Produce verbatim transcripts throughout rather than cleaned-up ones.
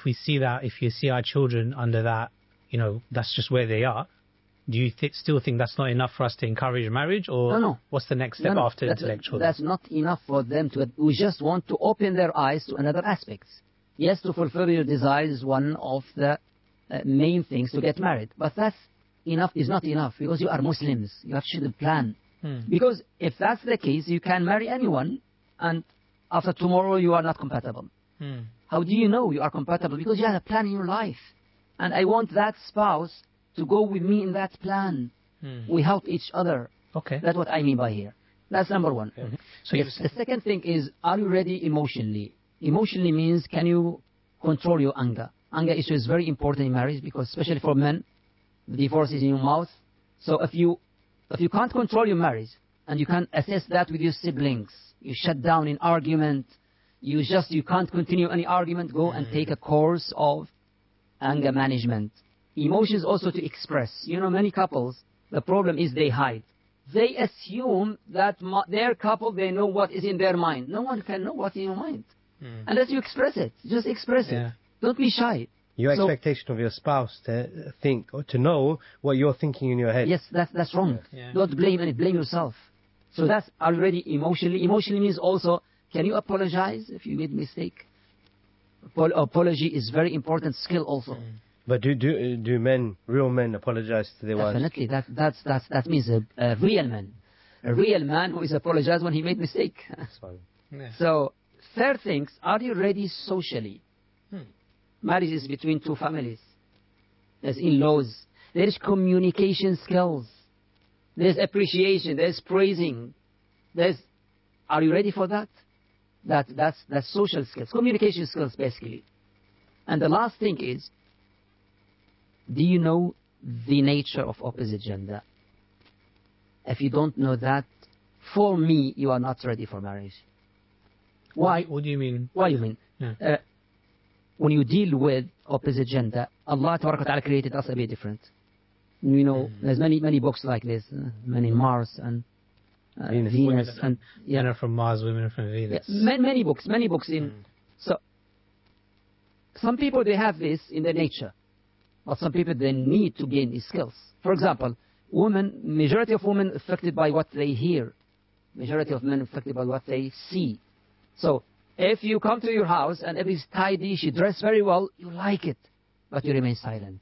if we see that, if you see our children under that, you know, that's just where they are, do you th- still think that's not enough for us to encourage marriage, or no, no. what's the next step no, no. after that, intellectual? That's not enough for them to. We just want to open their eyes to another aspects. Yes, to fulfill your desires is one of the uh, main things to get married, but that's enough is not enough, because you are Muslims. You have to plan. Hmm. Because if that's the case, you can marry anyone, and after tomorrow you are not compatible. Hmm. How do you know you are compatible? Because you have a plan in your life, and I want that spouse to go with me in that plan. Hmm. We help each other. Okay. That's what I mean by here. That's number one. Mm-hmm. So yes. The second thing is, are you ready emotionally? Emotionally means, can you control your anger? Anger issue is very important in marriage, because especially for men, divorce is in your mouth. So if you if you can't control your marriage, and you can't assess that with your siblings, you shut down in argument, you just you can't continue any argument, go and take a course of anger management. Emotions also to express. You know, many couples, the problem is they hide. They assume that their couple, they know what is in their mind. No one can know what's in your mind. Mm. Unless you express it. Just express yeah. it. Don't be shy. Your so, expectation of your spouse to think or to know what you're thinking in your head. Yes, that's, that's wrong. Yeah. Don't blame any, blame yourself. So that's already emotionally. Emotionally means also, can you apologize if you made a mistake? Apol- apology is very important skill also. Mm. But do do do men, real men, apologize to their wives? Definitely. That that's that's that means a, a real man, a real man who is apologize when he made mistake. That's fine. Yeah. So third things, are you ready socially? Hmm. Marriage is between two families. There's in-laws. There is communication skills. There's appreciation. There's praising. There's. Are you ready for that? That that's that's social skills, communication skills basically. And the last thing is, do you know the nature of opposite gender? If you don't know that, for me, you are not ready for marriage. Why? What do you mean? Why do you mean? Yeah. Uh, when you deal with opposite gender, Allah Ta'ala created us a bit different. You know, mm. there's many many books like this, uh, many Mars and uh, Venus, Venus and yeah. Men are from Mars, women are from Venus. Yeah, many, many books, many books in. Mm. So, some people they have this in their nature. But some people, they need to gain these skills. For example, women, majority of women affected by what they hear. Majority of men affected by what they see. So, if you come to your house and everything's tidy, she dressed very well, you like it. But you remain silent.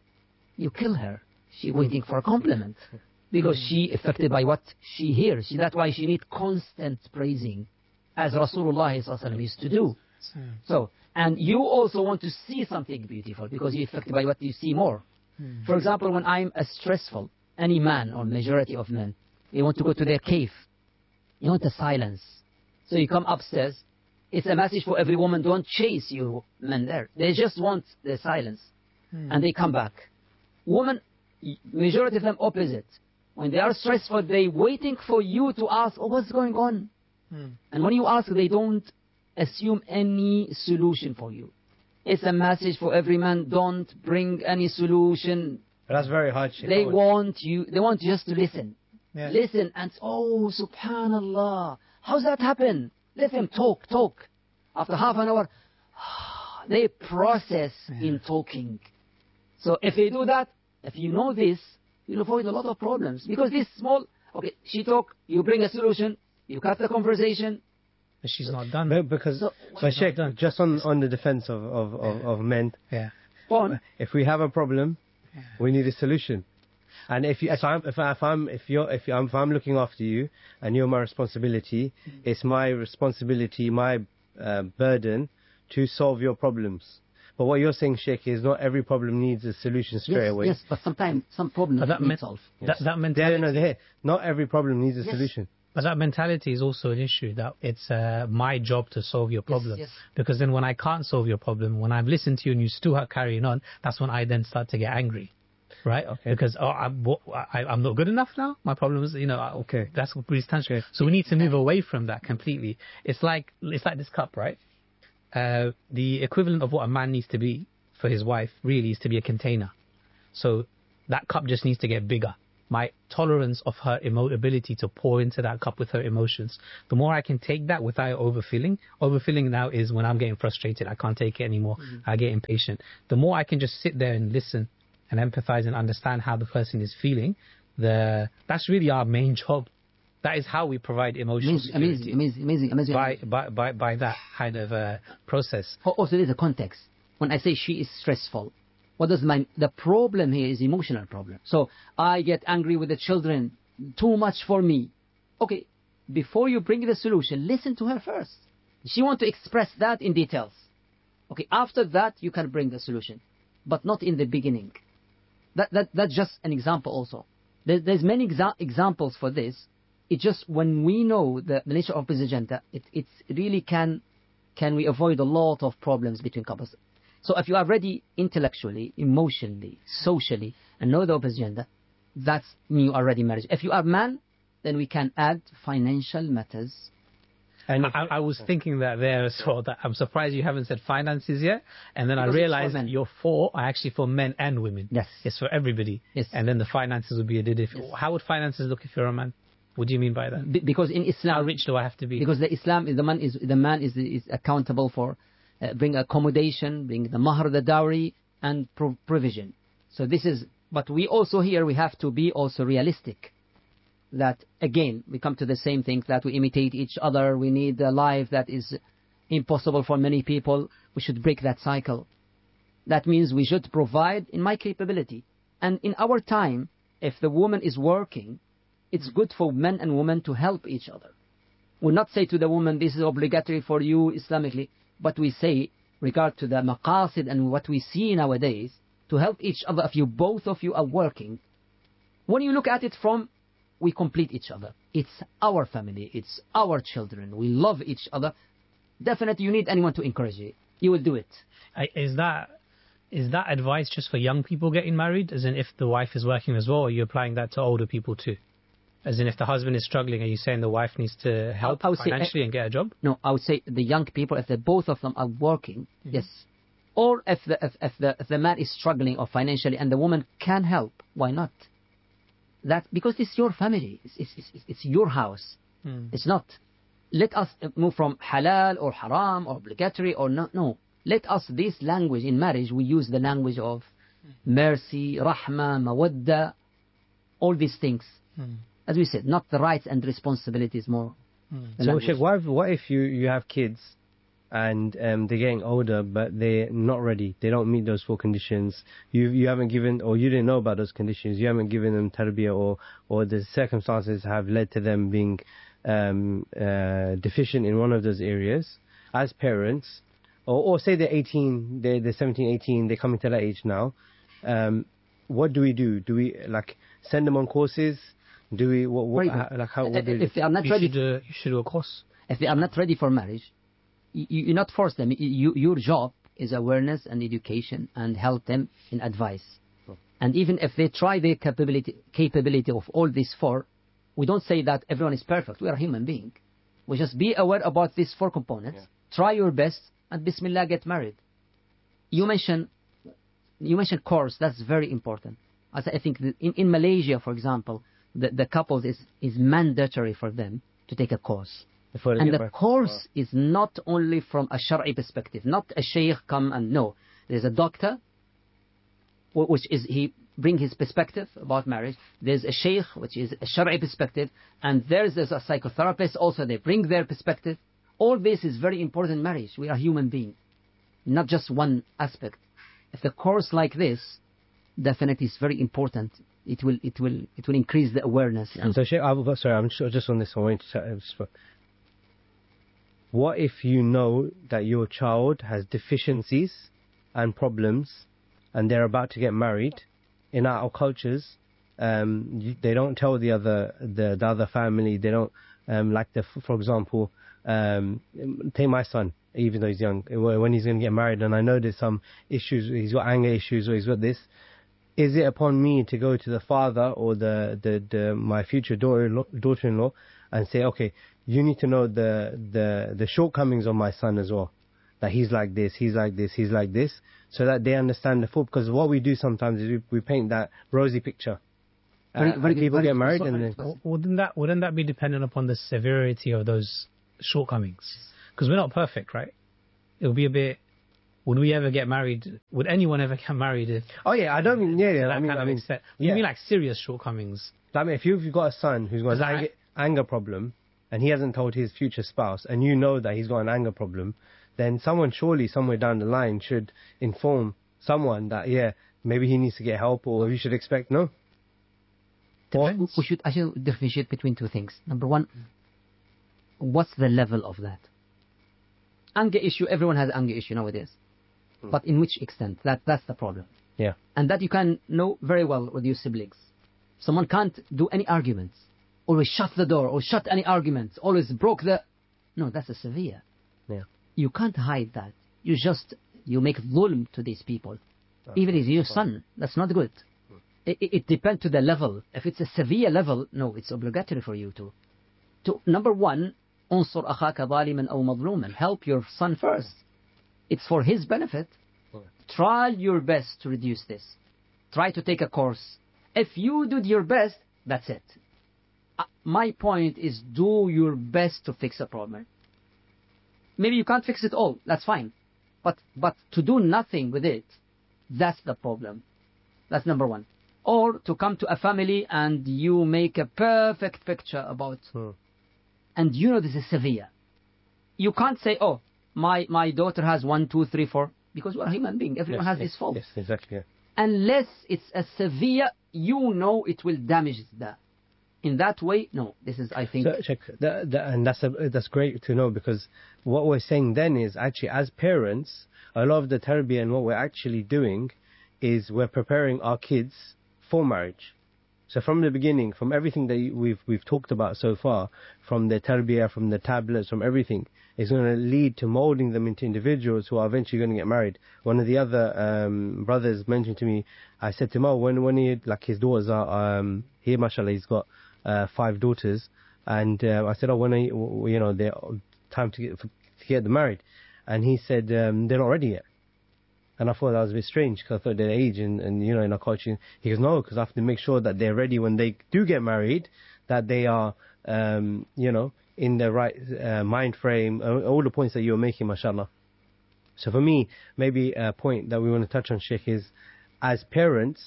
You kill her. She's waiting for a compliment. Because she affected by what she hears. That's why she needs constant praising. As Rasulullah used to do. So, and you also want to see something beautiful because you're affected by what you see more. Hmm. For example, when I'm a stressful, any man or majority of men, they want to go to their cave. You want the silence. So you come upstairs. It's a message for every woman, don't chase you men there. They just want the silence. Hmm. And they come back. Women, majority of them opposite. When they are stressful, they waiting for you to ask, oh, what's going on? Hmm. And when you ask, they don't assume any solution for you. It's a message for every man. Don't bring any solution. But that's very hard. They want you. They want you just to listen. Yeah. Listen and oh, subhanallah, how's that happen? Let them talk, talk. After half an hour, they process yeah. in talking. So if they do that, if you know this, you'll avoid a lot of problems because this small. Okay, she talk. You bring a solution. You cut the conversation. But she's not done. No, because, so, but Sheikh, just on, on the defense of, of, of, yeah. of men, yeah. if we have a problem, yeah. we need a solution. And if you, if I'm, if, I, if I'm, if you're, if I'm, if I'm looking after you, and you're my responsibility, mm. it's my responsibility, my uh, burden, to solve your problems. But what you're saying, Sheikh, is not every problem needs a solution straight yes, away. Yes, but sometimes some problems but that need men- solve. That, yes. that mentality. No, no, not every problem needs a yes. solution. But that mentality is also an issue, that it's uh, my job to solve your problem. Yes, yes. Because then when I can't solve your problem, when I've listened to you and you still are carrying on, that's when I then start to get angry. Right? Okay. Because oh, I'm, I, I'm not good enough now? My problem is, you know, okay. that's what breeds tension. Okay. So we need to move away from that completely. It's like it's like this cup, right? Uh, the equivalent of what a man needs to be for his wife really is to be a container. So that cup just needs to get bigger. my tolerance of her emo- ability to pour into that cup with her emotions. The more I can take that without overfilling. Overfilling now is when I'm getting frustrated. I can't take it anymore. Mm-hmm. I get impatient. The more I can just sit there and listen and empathize and understand how the person is feeling, the that's really our main job. That is how we provide emotional amazing, security. Amazing, amazing, amazing. By, by, by, by that kind of uh, process. Also, there's a context. When I say she is stressful, what does my the problem here is emotional problem. So I get angry with the children, too much for me. Okay, before you bring the solution, listen to her first. She wants to express that in details. Okay, after that you can bring the solution, but not in the beginning. That that that's just an example. Also, there, there's many exa- examples for this. It's just when we know the, the nature of opposite gender, it it really can can we avoid a lot of problems between couples. So if you are ready intellectually, emotionally, socially, and know the opposite gender, that's mean you are ready marriage. If you are man, then we can add financial matters. And I, I was thinking that there as well, that I'm surprised you haven't said finances yet. And then because I realized your four are actually for men and women. Yes. It's for everybody. Yes. And then the finances would be a different. Yes. How would finances look if you're a man? What do you mean by that? Be- because in Islam, how rich do I have to be? Because the Islam is the man is the man is is accountable for uh, bring accommodation, bring the mahr, the dowry, and pro- provision. So this is. But we also here we have to be also realistic. That again we come to the same thing that we imitate each other. We need a life that is impossible for many people. We should break that cycle. That means we should provide in my capability. And in our time, if the woman is working, it's good for men and women to help each other. We'll not say to the woman, this is obligatory for you Islamically, but we say, regard to the maqasid and what we see nowadays, to help each other if you both of you are working. When you look at it from, we complete each other. It's our family, it's our children, we love each other. Definitely you need anyone to encourage you. You will do it. Is that is that advice just for young people getting married? As in if the wife is working as well, or are you applying that to older people too? As in, if the husband is struggling, are you saying the wife needs to help financially say, and get a job? No, I would say the young people, if the both of them are working, mm-hmm. yes. Or if the if, if the if the man is struggling or financially and the woman can help, why not? That because it's your family, it's it's it's, it's your house. Mm. It's not. Let us move from halal or haram or obligatory or not. No. Let us this language in marriage. We use the language of mercy, rahmah, mawadda, all these things. Mm. As we said, not the rights and responsibilities more. Mm. So, Sheikh, what if, what if you, you have kids and um, they're getting older, but they're not ready? They don't meet those four conditions. You you haven't given, or you didn't know about those conditions. You haven't given them tarbiyah, or or the circumstances have led to them being um, uh, deficient in one of those areas. As parents, or, or say they're eighteen, they're, they're seventeen, eighteen, they're coming to that age now. Um, what do we do? Do we like send them on courses? Do we what, what how, like how? What do if they are not you ready, should, uh, you should do a course. If they are not ready for marriage, you, you not force them. You, your job is awareness and education, and help them in advice. Oh. And even if they try their capability capability of all these four, we don't say that everyone is perfect. We are human beings. We just be aware about these four components. Yeah. Try your best, and Bismillah, get married. You mentioned you mentioned course. That's very important. As I think that in, in Malaysia, for example, the, the couples is, is mandatory for them to take a course. Before and the back. course oh. is not only from a Shari'i perspective, not a sheikh come and no. There's a doctor, which is he bring his perspective about marriage. There's a sheikh, which is a Shari'i perspective, and there's, there's a psychotherapist also. They bring their perspective. All this is very important in marriage. We are human beings, not just one aspect. If the course like this, definitely is very important. It will, it will, it will increase the awareness. And so, Sheikh, I'm sorry, I'm just on this. I want to. What if you know that your child has deficiencies and problems, and they're about to get married? In our cultures, um, you, they don't tell the other the, the other family. They don't um, like the, for example, um, take my son. Even though he's young, when he's going to get married, and I know there's some issues. He's got anger issues, or he's got this. Is it upon me to go to the father or the, the, the my future daughter daughter-in-law and say, okay, you need to know the, the the shortcomings of my son as well, that he's like this, he's like this, he's like this, so that they understand the full. Because what we do sometimes is we, we paint that rosy picture, Very, uh, very good, people very get good. married So- and then W- Wouldn't that wouldn't that be dependent upon the severity of those shortcomings? Because we're not perfect, right? It would be a bit. Would we ever get married? Would anyone ever get married if oh yeah, I don't mean yeah, yeah that I mean kind I of mean extent? yeah. You mean like serious shortcomings? I mean if you've got a son who's got an Because I- anger, anger problem and he hasn't told his future spouse and you know that he's got an anger problem, then someone surely somewhere down the line should inform someone that yeah, maybe he needs to get help or you should expect no. Depends. We should actually differentiate between two things. Number one, what's the level of that? Anger issue, everyone has anger issue nowadays. But in which extent? That That's the problem. Yeah. And that you can know very well with your siblings. Someone can't do any arguments. Always shut the door or shut any arguments. Always broke the... No, that's a severe. Yeah. You can't hide that. You just, you make dhulm to these people. Even if your son, that's not good. It, it, it depends to the level. If it's a severe level, no, it's obligatory for you to. to number one, انصر أخاك ظالما أو مظلوما. Help your son first. It's for his benefit. Try your best to reduce this. Try to take a course. If you did your best, that's it. Uh, my point is do your best to fix a problem. Maybe you can't fix it all. That's fine. But but to do nothing with it, that's the problem. That's number one. Or to come to a family and you make a perfect picture about, Hmm. and you know this is severe. You can't say, oh, my, my daughter has one, two, three, four, because we're a human being. Everyone Yes, has yes, his faults. Yes, exactly. Yeah. Unless it's a severe, you know it will damage that. In that way, no. This is, I think... So, check, that, that, and that's a, that's great to know because what we're saying then is actually as parents, a lot of the tarbiyah and what we're actually doing is we're preparing our kids for marriage. So from the beginning, from everything that we've we've talked about so far, from the tarbiyah, from the tablets, from everything, is going to lead to molding them into individuals who are eventually going to get married. One of the other um, brothers mentioned to me, I said to him, oh, when, when he, like his daughters are, um, here, mashallah, he's got uh, five daughters, and uh, I said, oh, when are you, you know, they're time to get, to get them married? And he said, um, they're not ready yet. And I thought that was a bit strange because I thought their age and, and, you know, in our culture. He goes, no, because I have to make sure that they're ready when they do get married, that they are, um, you know, in the right uh, mind frame, uh, all the points that you were making, mashallah. So for me, maybe a point that we want to touch on, Sheikh, is as parents,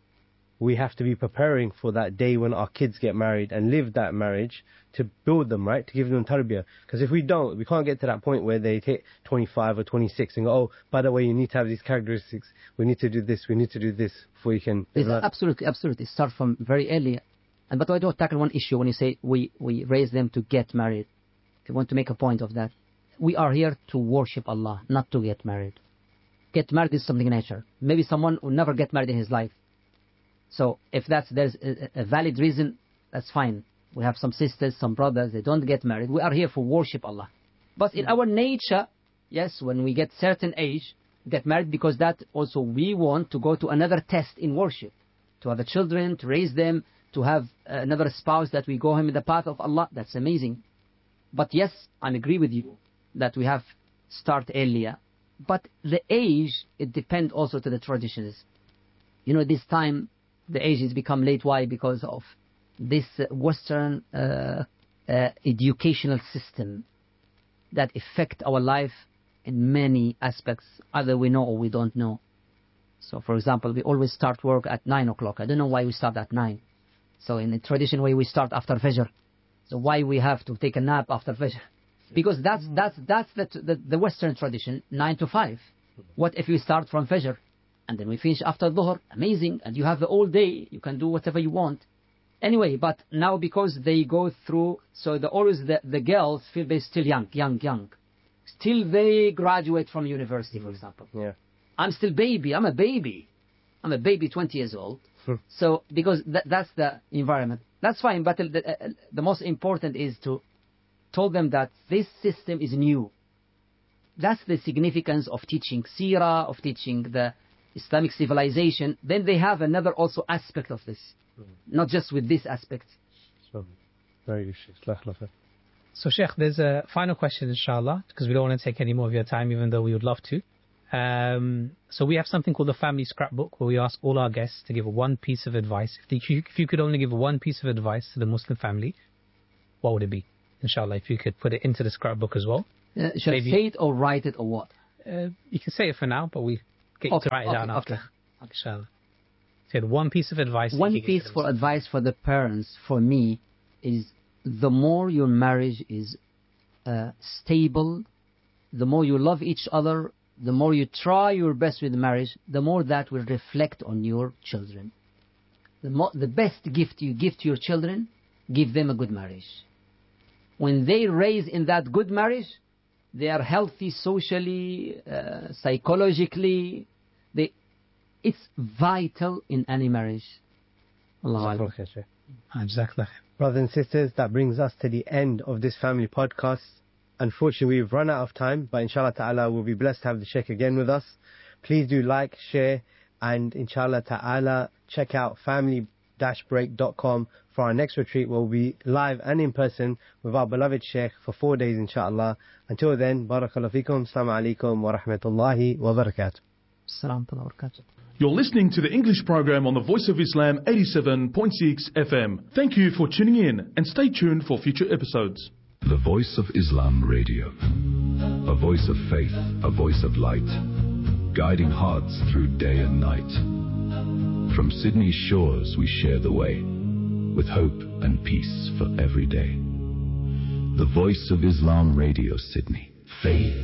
we have to be preparing for that day when our kids get married and live that marriage to build them, right? To give them tarbiyah. Because if we don't, we can't get to that point where they hit twenty-five or twenty-six and go, oh, by the way, you need to have these characteristics. We need to do this. We need to do this before you can... It's absolutely, absolutely. Start from very early. And but I don't tackle one issue when you say we, we raise them to get married. If you want to make a point of that. We are here to worship Allah, not to get married. Get married is something nature. Maybe someone will never get married in his life. So if that's there's a, a valid reason, that's fine. We have some sisters, some brothers, they don't get married. We are here for worship Allah. But in our nature, yes, when we get certain age, get married because that also we want to go to another test in worship. To have the children, to raise them, to have another spouse that we go him in the path of Allah. That's amazing. But yes, I agree with you that we have start earlier. But the age, it depends also to the traditions. You know, this time, the age has become late. Why? Because of this Western uh, uh, educational system that affect our life in many aspects, either we know or we don't know. So, for example, we always start work at nine o'clock. I don't know why we start at nine. So, in the traditional way, we start after Fajr. So, why we have to take a nap after Fajr? Because that's that's that's the the, the Western tradition, nine to five. What if we start from Fajr? And then we finish after Dhuhr, amazing, and you have the whole day, you can do whatever you want. Anyway, but now because they go through, so the, always the, the girls feel they're still young, young, young. Still they graduate from university, for example. Yeah. I'm still baby, I'm a baby. I'm a baby twenty years old. So, because th- that's the environment. That's fine, but the, the, the most important is to tell them that this system is new. That's the significance of teaching seerah, of teaching the Islamic civilization. Then they have another also aspect of this, mm-hmm. not just with this aspect. So, very good, Sheikh. So, Sheikh, there's a final question, inshallah, because we don't want to take any more of your time, even though we would love to. Um, so we have something called the Family Scrapbook, where we ask all our guests to give one piece of advice. If you, if you could only give one piece of advice to the Muslim family, what would it be? Inshallah, if you could put it into the scrapbook as well. Uh, shall I say it or write it or what? Uh, you can say it for now, but we get okay, you to write it okay, down after. Okay. Inshallah. So one piece of advice. One piece for advice for the parents, for me, is the more your marriage is uh, stable, the more you love each other, the more you try your best with marriage, the more that will reflect on your children. The, mo- the best gift you give to your children, give them a good marriage. When they raise in that good marriage, they are healthy socially, uh, psychologically. They, it's vital in any marriage. Allah. Brothers and sisters, that brings us to the end of this family podcast. Unfortunately, we've run out of time, but inshallah ta'ala, we'll be blessed to have the Sheikh again with us. Please do like, share, and inshallah ta'ala, check out family dash break dot com for our next retreat. We'll be live and in person with our beloved Sheikh for four days, inshallah. Until then, barakallahu fikum, assalamu alaikum wa rahmatullahi wa barakatuh. You're listening to the English program on the Voice of Islam eighty-seven point six F M. Thank you for tuning in and stay tuned for future episodes. The Voice of Islam Radio. A voice of faith, a voice of light, guiding hearts through day and night. From Sydney's shores we share the way, with hope and peace for every day. The Voice of Islam Radio, Sydney. Faith.